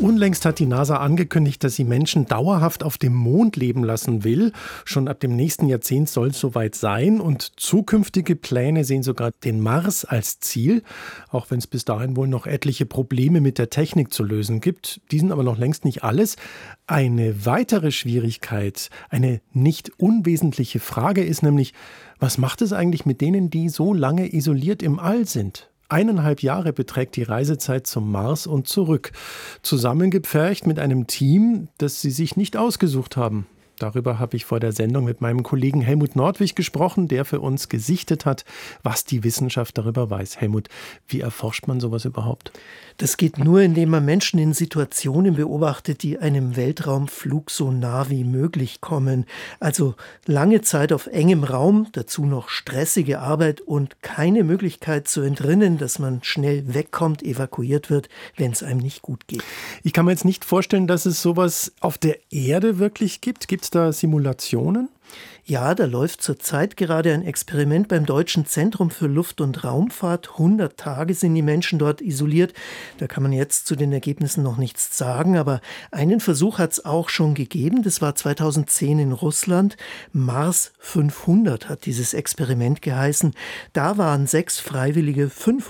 Unlängst hat die NASA angekündigt, dass sie Menschen dauerhaft auf dem Mond leben lassen will. Schon ab dem nächsten Jahrzehnt soll es soweit sein. Und zukünftige Pläne sehen sogar den Mars als Ziel. Auch wenn es bis dahin wohl noch etliche Probleme mit der Technik zu lösen gibt. Die sind aber noch längst nicht alles. Eine weitere Schwierigkeit, eine nicht unwesentliche Frage ist nämlich, was macht es eigentlich mit denen, die so lange isoliert im All sind? 1,5 Jahre beträgt die Reisezeit zum Mars und zurück. Zusammengepfercht mit einem Team, das sie sich nicht ausgesucht haben. Darüber habe ich vor der Sendung mit meinem Kollegen Helmut Nordwig gesprochen, der für uns gesichtet hat, was die Wissenschaft darüber weiß. Helmut, wie erforscht man sowas überhaupt? Das geht nur, indem man Menschen in Situationen beobachtet, die einem Weltraumflug so nah wie möglich kommen. Also lange Zeit auf engem Raum, dazu noch stressige Arbeit und keine Möglichkeit zu entrinnen, dass man schnell wegkommt, evakuiert wird, wenn es einem nicht gut geht. Ich kann mir jetzt nicht vorstellen, dass es sowas auf der Erde wirklich gibt. Gibt es da Simulationen? Ja, da läuft zurzeit gerade ein Experiment beim Deutschen Zentrum für Luft- und Raumfahrt. 100 Tage sind die Menschen dort isoliert. Da kann man jetzt zu den Ergebnissen noch nichts sagen, aber einen Versuch hat es auch schon gegeben. Das war 2010 in Russland. Mars 500 hat dieses Experiment geheißen. Da waren 6 Freiwillige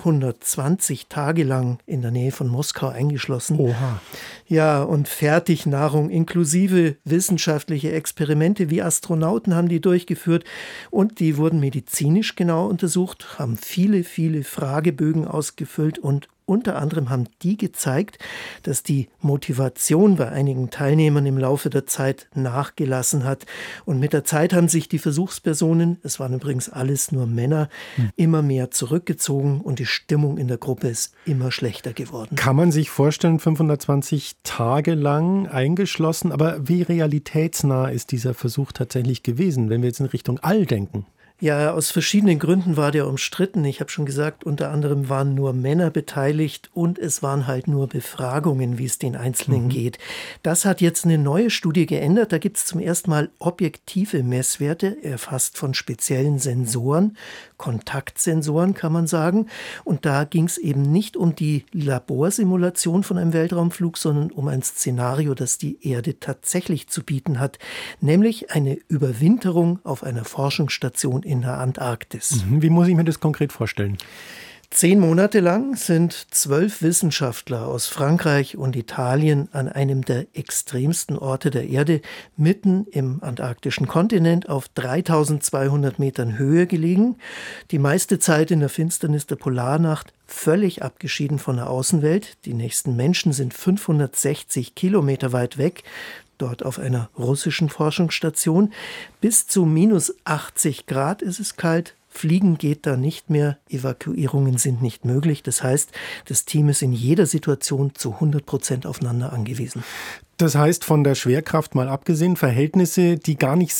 520 Tage lang in der Nähe von Moskau eingeschlossen. Oha. Ja, und Fertignahrung inklusive wissenschaftliche Experimente wie Astronauten haben die durchgeführt und die wurden medizinisch genau untersucht, haben viele Fragebögen ausgefüllt und unter anderem haben die gezeigt, dass die Motivation bei einigen Teilnehmern im Laufe der Zeit nachgelassen hat. Und mit der Zeit haben sich die Versuchspersonen, es waren übrigens alles nur Männer, immer mehr zurückgezogen und die Stimmung in der Gruppe ist immer schlechter geworden. Kann man sich vorstellen, 520 Tage lang eingeschlossen, aber wie realitätsnah ist dieser Versuch tatsächlich gewesen, wenn wir jetzt in Richtung All denken? Ja, aus verschiedenen Gründen war der umstritten. Ich habe schon gesagt, unter anderem waren nur Männer beteiligt und es waren halt nur Befragungen, wie es den Einzelnen geht. Das hat jetzt eine neue Studie geändert. Da gibt es zum ersten Mal objektive Messwerte, erfasst von speziellen Sensoren, Kontaktsensoren kann man sagen. Und da ging es eben nicht um die Laborsimulation von einem Weltraumflug, sondern um ein Szenario, das die Erde tatsächlich zu bieten hat, nämlich eine Überwinterung auf einer Forschungsstation in der Antarktis. Wie muss ich mir das konkret vorstellen? 10 Monate lang sind 12 Wissenschaftler aus Frankreich und Italien an einem der extremsten Orte der Erde mitten im antarktischen Kontinent auf 3200 Metern Höhe gelegen. Die meiste Zeit in der Finsternis der Polarnacht, völlig abgeschieden von der Außenwelt. Die nächsten Menschen sind 560 Kilometer weit weg. Dort auf einer russischen Forschungsstation. Bis zu minus 80 Grad ist es kalt. Fliegen geht da nicht mehr, Evakuierungen sind nicht möglich. Das heißt, das Team ist in jeder Situation zu 100% aufeinander angewiesen. Das heißt, von der Schwerkraft mal abgesehen, Verhältnisse, die gar nicht